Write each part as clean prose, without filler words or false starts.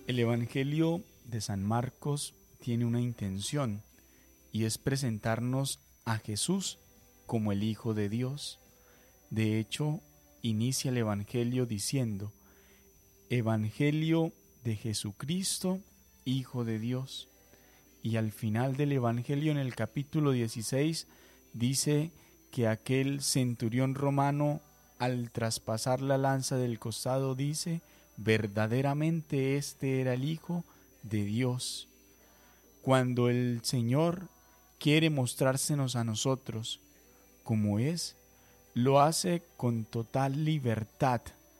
El Evangelio de San Marcos tiene una intención y es presentarnos a Jesús como el Hijo de Dios. De hecho, inicia el Evangelio diciendo: Evangelio de Jesucristo, Hijo de Dios. Y al final del Evangelio, en el capítulo 16, dice que aquel centurión romano, al traspasar la lanza del costado, dice: verdaderamente este era el Hijo de Dios. Cuando el Señor quiere mostrársenos a nosotros como es, lo hace con total libertad.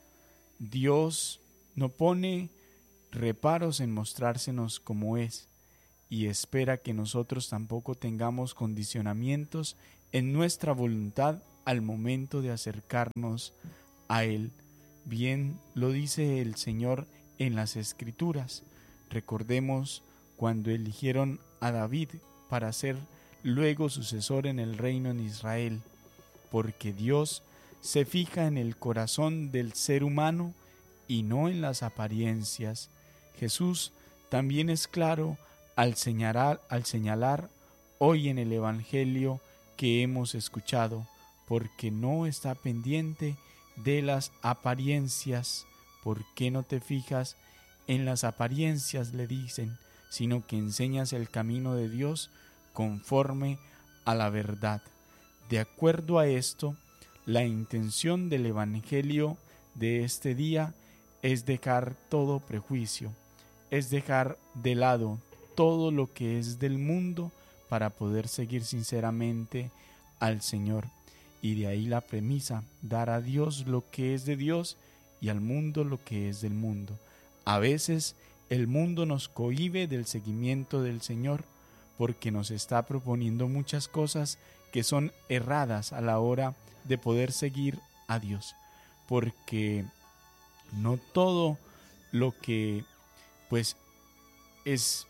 Dios no pone reparos en mostrársenos como es y espera que nosotros tampoco tengamos condicionamientos en nuestra voluntad al momento de acercarnos a Él. Bien lo dice el Señor en las Escrituras. Recordemos cuando eligieron a David para ser luego sucesor en el reino en Israel, porque Dios se fija en el corazón del ser humano y no en las apariencias. Jesús también es claro al señalar hoy en el Evangelio que hemos escuchado, porque no está pendiente de las apariencias. ¿Por qué no te fijas en las apariencias?, le dicen, sino que enseñas el camino de Dios conforme a la verdad. De acuerdo a esto, la intención del Evangelio de este día es dejar todo prejuicio, es dejar de lado todo lo que es del mundo para poder seguir sinceramente al Señor. Y de ahí la premisa: dar a Dios lo que es de Dios y al mundo lo que es del mundo. A veces el mundo nos cohíbe del seguimiento del Señor porque nos está proponiendo muchas cosas que son erradas a la hora de poder seguir a Dios, porque no todo lo que pues es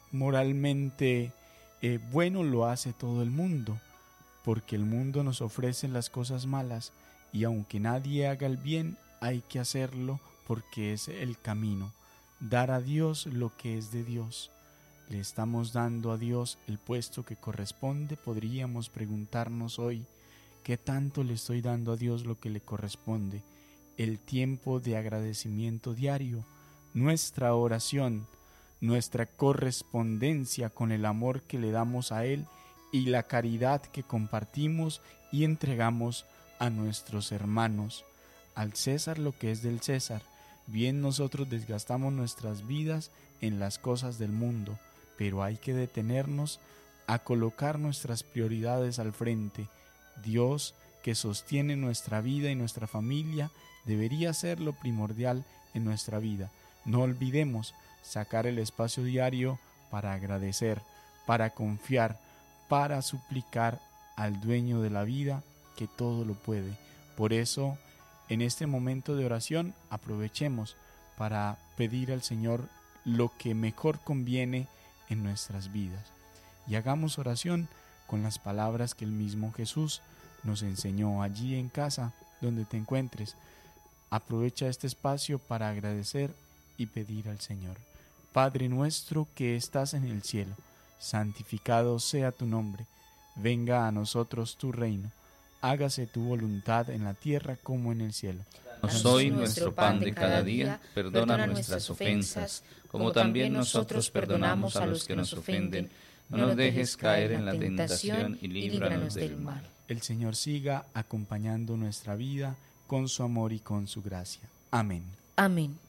moralmente bueno lo hace todo el mundo, porque el mundo nos ofrece las cosas malas y aunque nadie haga el bien, hay que hacerlo porque es el camino. Dar a Dios lo que es de Dios. ¿Le estamos dando a Dios el puesto que corresponde? Podríamos preguntarnos hoy: ¿qué tanto le estoy dando a Dios lo que le corresponde? El tiempo de agradecimiento diario, nuestra oración, nuestra correspondencia con el amor que le damos a Él y la caridad que compartimos y entregamos a nuestros hermanos. Al César lo que es del César. Bien, nosotros desgastamos nuestras vidas en las cosas del mundo, pero hay que detenernos a colocar nuestras prioridades al frente. Dios, que sostiene nuestra vida y nuestra familia, debería ser lo primordial en nuestra vida. No olvidemos sacar el espacio diario para agradecer, para confiar, para suplicar al dueño de la vida que todo lo puede. Por eso, en este momento de oración, aprovechemos para pedir al Señor lo que mejor conviene en nuestras vidas. Y hagamos oración con las palabras que el mismo Jesús nos enseñó allí en casa donde te encuentres. Aprovecha este espacio para agradecer y pedir al Señor. Padre nuestro que estás en el cielo, santificado sea tu nombre. Venga a nosotros tu reino. Hágase tu voluntad en la tierra como en el cielo. Danos hoy nuestro pan de cada día, perdona nuestras ofensas, como también nosotros perdonamos a los que nos ofenden. No nos dejes caer en la tentación y líbranos del mal. El Señor siga acompañando nuestra vida con su amor y con su gracia. Amén. Amén.